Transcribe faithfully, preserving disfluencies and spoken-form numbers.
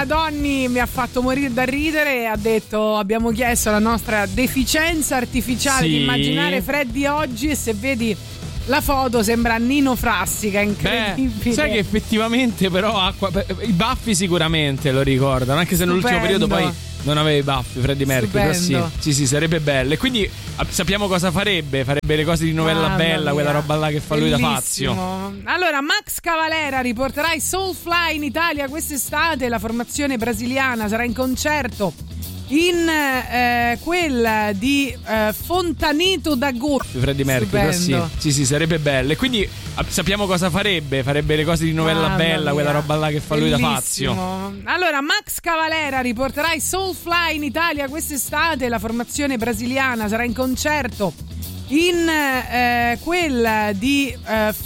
Donny mi ha fatto morire da ridere, ha detto abbiamo chiesto la nostra deficienza artificiale sì. di immaginare Freddy oggi e se vedi la foto sembra Nino Frassica, incredibile. Beh, sai che effettivamente però acqua, i baffi sicuramente lo ricordano, anche se Stupendo. nell'ultimo periodo poi non aveva i baffi Freddie Mercury, però sì, sì sì sarebbe bello. E quindi sappiamo cosa farebbe, farebbe le cose di Novella Mamma Bella, mia. quella roba là che fa Bellissimo. lui da Fazio. Allora Max Cavalera riporterà i Soulfly in Italia quest'estate, la formazione brasiliana sarà in concerto in eh, quella di eh, Fontaneto d'Agosto. Freddie Mercury, però sì, sì sì sarebbe bello. E quindi sappiamo cosa farebbe, farebbe le cose di Novella Mamma Bella, mia. quella roba là che fa lui da Fazio. Allora Max Cavalera riporterà i Soulfly in Italia quest'estate, la formazione brasiliana sarà in concerto in eh, quella di eh,